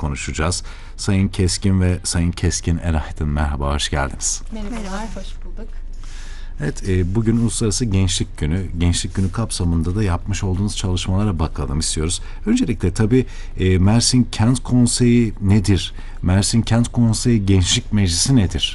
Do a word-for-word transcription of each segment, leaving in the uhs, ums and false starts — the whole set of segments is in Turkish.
konuşacağız. Sayın Keskin ve Sayın Keskin Eraydın, merhaba, hoş geldiniz. Merhabalar, hoş bulduk. Evet, e, bugün Uluslararası Gençlik Günü. Gençlik Günü kapsamında da yapmış olduğunuz çalışmalara bakalım istiyoruz. Öncelikle tabii e, Mersin Kent Konseyi nedir? Mersin Kent Konseyi Gençlik Meclisi nedir?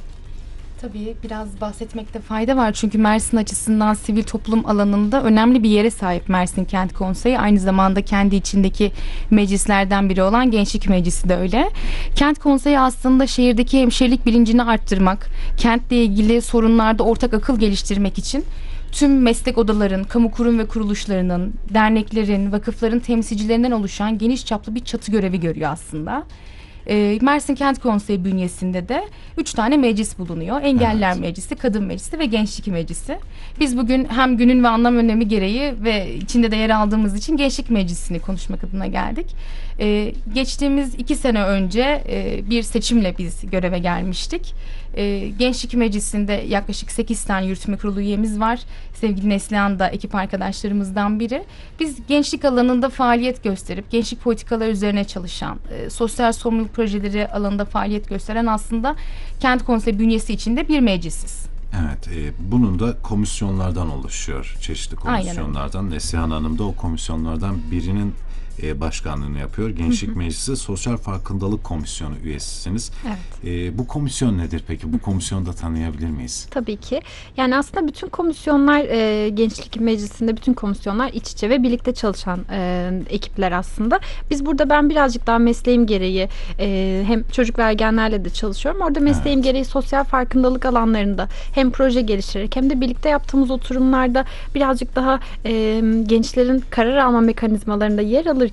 Tabii biraz bahsetmekte fayda var. Çünkü Mersin açısından sivil toplum alanında önemli bir yere sahip Mersin Kent Konseyi. Aynı zamanda kendi içindeki meclislerden biri olan Gençlik Meclisi de öyle. Kent Konseyi aslında şehirdeki hemşirelik bilincini arttırmak, kentle ilgili sorunlarda ortak akıl geliştirmek için tüm meslek odaların, kamu kurum ve kuruluşlarının, derneklerin, vakıfların temsilcilerinden oluşan geniş çaplı bir çatı görevi görüyor aslında. E, Mersin Kent Konseyi bünyesinde de üç tane meclis bulunuyor. Engelliler evet. Meclisi, Kadın Meclisi ve Gençlik Meclisi. Biz bugün hem günün ve anlam önemi gereği ve içinde de yer aldığımız için Gençlik Meclisi'ni konuşmak adına geldik. E, geçtiğimiz iki sene önce e, bir seçimle biz göreve gelmiştik. E, Gençlik Meclisi'nde yaklaşık sekiz tane yürütme kurulu üyemiz var. Sevgili Neslihan da ekip arkadaşlarımızdan biri. Biz gençlik alanında faaliyet gösterip gençlik politikaları üzerine çalışan, e, sosyal sorumluluk projeleri alanında faaliyet gösteren aslında Kent Konseyi bünyesi içinde bir meclisiz. Evet, e, bunun da komisyonlardan oluşuyor. Çeşitli komisyonlardan. Neslihan Hanım da o komisyonlardan birinin e, başkanlığını yapıyor. Gençlik hı hı. Meclisi Sosyal Farkındalık Komisyonu üyesisiniz. Evet. E, bu komisyon nedir peki? Bu komisyonu da tanıyabilir miyiz? Tabii ki. Yani aslında bütün komisyonlar, e, Gençlik Meclisi'nde bütün komisyonlar iç içe ve birlikte çalışan e, ekipler aslında. Biz burada ben birazcık daha mesleğim gereği e, hem çocuk ve ergenlerle de çalışıyorum. Orada mesleğim evet. gereği sosyal farkındalık alanlarında hem proje geliştirerek hem de birlikte yaptığımız oturumlarda birazcık daha e, gençlerin karar alma mekanizmalarında yer alırken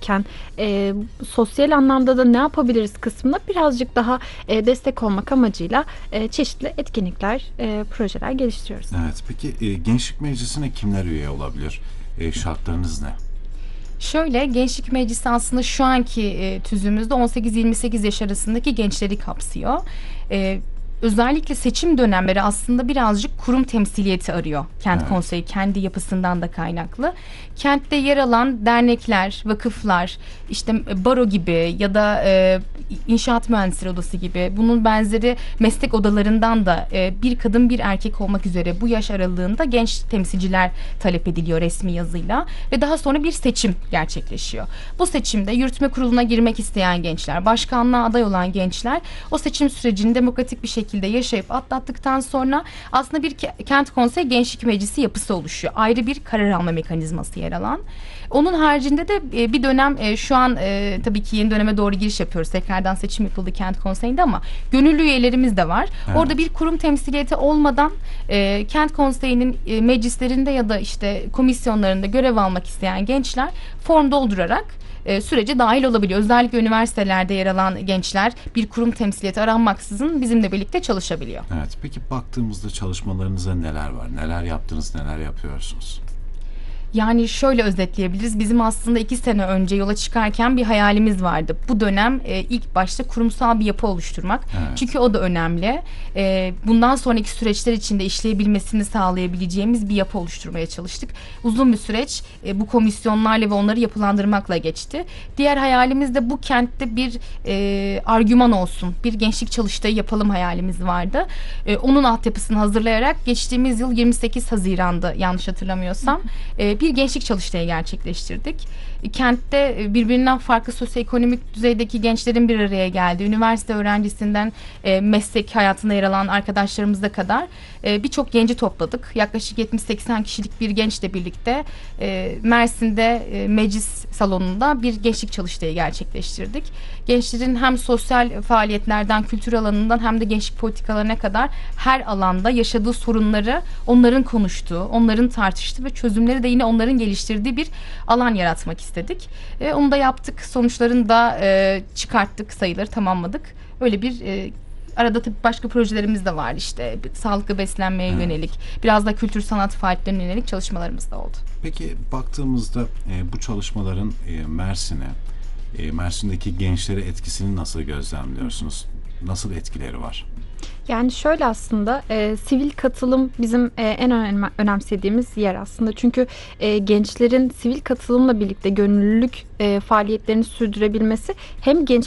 e, sosyal anlamda da ne yapabiliriz kısmında birazcık daha e, destek olmak amacıyla e, çeşitli etkinlikler, e, projeler geliştiriyoruz. Evet. Peki e, Gençlik Meclisi'ne kimler üye olabilir? E, şartlarınız ne? Şöyle, Gençlik Meclisi aslında şu anki e, tüzüğümüzde on sekiz yirmi sekiz yaş arasındaki gençleri kapsıyor. E, Özellikle seçim dönemleri aslında birazcık kurum temsiliyeti arıyor. Kent evet. Konseyi kendi yapısından da kaynaklı. Kentte yer alan dernekler, vakıflar, işte baro gibi ya da e, inşaat mühendisleri odası gibi bunun benzeri meslek odalarından da e, bir kadın bir erkek olmak üzere bu yaş aralığında genç temsilciler talep ediliyor resmi yazıyla ve daha sonra bir seçim gerçekleşiyor. Bu seçimde yürütme kuruluna girmek isteyen gençler, başkanlığa aday olan gençler o seçim sürecini demokratik bir şekilde yaşayıp atlattıktan sonra aslında bir Kent Konseyi Gençlik Meclisi yapısı oluşuyor. Ayrı bir karar alma mekanizması yer alan. Onun haricinde de bir dönem şu an tabii ki yeni döneme doğru giriş yapıyoruz. Tekrardan seçim yapıldı Kent Konseyi'nde ama gönüllü üyelerimiz de var. Evet. Orada bir kurum temsiliyeti olmadan Kent Konseyi'nin meclislerinde ya da işte komisyonlarında görev almak isteyen gençler form doldurarak E, sürece dahil olabiliyor. Özellikle üniversitelerde yer alan gençler bir kurum temsiliyeti aranmaksızın bizimle birlikte çalışabiliyor. Evet. Peki baktığımızda çalışmalarınızda neler var? Neler yaptınız, neler yapıyorsunuz? Yani şöyle özetleyebiliriz. Bizim aslında iki sene önce yola çıkarken bir hayalimiz vardı. Bu dönem e, ilk başta kurumsal bir yapı oluşturmak. Evet. Çünkü o da önemli. E, bundan sonraki süreçler içinde işleyebilmesini sağlayabileceğimiz bir yapı oluşturmaya çalıştık. Uzun bir süreç e, bu komisyonlarla ve onları yapılandırmakla geçti. Diğer hayalimiz de bu kentte bir e, argüman olsun. Bir gençlik çalıştayı yapalım hayalimiz vardı. E, onun altyapısını hazırlayarak geçtiğimiz yıl yirmi sekiz Haziran'da yanlış hatırlamıyorsam e, bir gençlik çalıştayı gerçekleştirdik. Kentte birbirinden farklı sosyoekonomik düzeydeki gençlerin bir araya geldiği, üniversite öğrencisinden e, meslek hayatında yer alan arkadaşlarımıza kadar e, birçok genci topladık. Yaklaşık yetmiş seksen kişilik bir gençle birlikte e, Mersin'de e, meclis salonunda bir gençlik çalıştayı gerçekleştirdik. Gençlerin hem sosyal faaliyetlerden, kültür alanından hem de gençlik politikalarına kadar her alanda yaşadığı sorunları onların konuştuğu, onların tartıştığı ve çözümleri de yine onların geliştirdiği bir alan yaratmak istedik. E, onu da yaptık. Sonuçlarını da e, çıkarttık, sayıları tamamladık. Öyle bir e, arada tabii başka projelerimiz de var, işte sağlıklı beslenmeye evet. yönelik, biraz da kültür sanat faaliyetlerine yönelik çalışmalarımız da oldu. Peki baktığımızda e, bu çalışmaların e, Mersin'e, e, Mersin'deki gençlere etkisini nasıl gözlemliyorsunuz? Nasıl etkileri var? Yani şöyle aslında e, sivil katılım bizim e, en önem, önemsediğimiz yer aslında. Çünkü e, gençlerin sivil katılımla birlikte gönüllülük e, faaliyetlerini sürdürebilmesi hem genç